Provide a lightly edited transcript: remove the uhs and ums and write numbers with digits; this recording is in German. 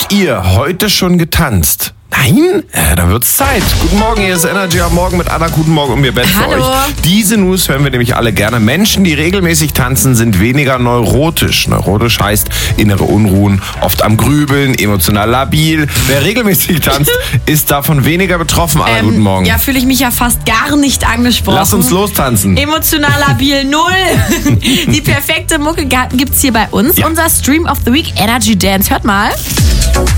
Habt ihr heute schon getanzt? Nein? Dann wird's Zeit. Guten Morgen, hier ist Energy am Morgen mit Anna. Guten Morgen und mir Bett für Hallo. euch. Diese News hören wir nämlich alle gerne. Menschen, die regelmäßig tanzen, sind weniger neurotisch. Neurotisch heißt innere Unruhen, oft am Grübeln, emotional labil. Wer regelmäßig tanzt, ist davon weniger betroffen. Anna, guten Morgen. Ja, fühle ich mich ja fast gar nicht angesprochen. Lass uns lostanzen. Emotional labil 0. Die perfekte Mucke gibt's hier bei uns. Ja. Unser Stream of the Week, Energy Dance. Hört mal.